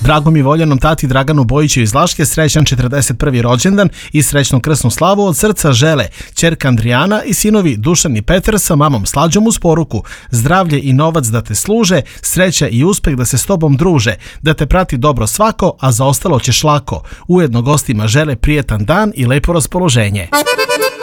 Dragom i voljenom tati Draganu Bojiću iz Laške srećan 41. rođendan i srećnu krsnu slavu od srca žele ćerka Andrijana i sinovi Dušan i Petar sa mamom Slađom uz poruku: zdravlje i novac da te služe, sreća i uspeh da se s tobom druže, da te prati dobro svako, a za ostalo ćeš lako. Ujedno gostima žele prijetan dan i lepo raspoloženje.